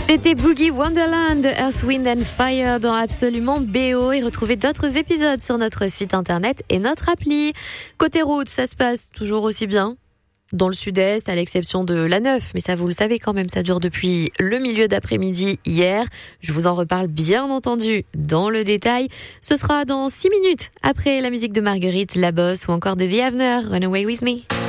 C'était Boogie Wonderland, Earth, Wind and Fire dans Absolument BO et retrouvez d'autres épisodes sur notre site internet et notre appli. Côté route, ça se passe toujours aussi bien dans le sud-est, à l'exception de la 9, mais ça vous le savez quand même, ça dure depuis le milieu d'après-midi hier. Je vous en reparle bien entendu dans le détail. Ce sera dans 6 minutes après la musique de Marguerite, La Bosse ou encore de The Avener, Run Away With Me.